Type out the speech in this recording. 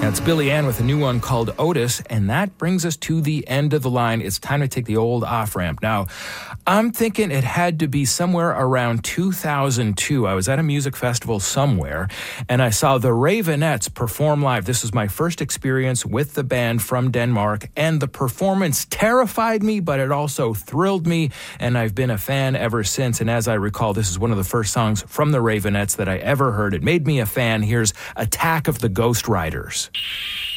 That's Billy Ann with a new one called Otis, and that brings us to the end of the line. It's time to take the old off-ramp. Now, I'm thinking it had to be somewhere around 2002. I was at a music festival somewhere, and I saw the Raveonettes perform live. This was my first experience with the band from Denmark, and the performance terrified me, but it also thrilled me, and I've been a fan ever since. And as I recall, this is one of the first songs from the Raveonettes that I ever heard. It made me a fan. Here's Attack of the Ghost Riders.